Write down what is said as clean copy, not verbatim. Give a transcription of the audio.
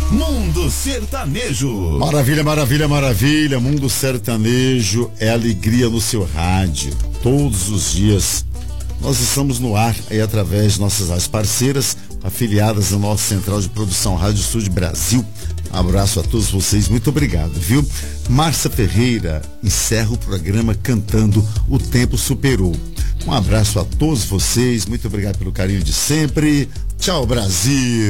Mundo Sertanejo. Maravilha, maravilha, maravilha. Mundo Sertanejo é alegria no seu rádio. Todos os dias. Nós estamos no ar aí através de nossas parceiras, afiliadas na nossa central de produção Rádio Sul de Brasil. Abraço a todos vocês, muito obrigado, viu? Márcia Ferreira encerra o programa cantando O Tempo Superou. Um abraço a todos vocês, muito obrigado pelo carinho de sempre. Tchau, Brasil!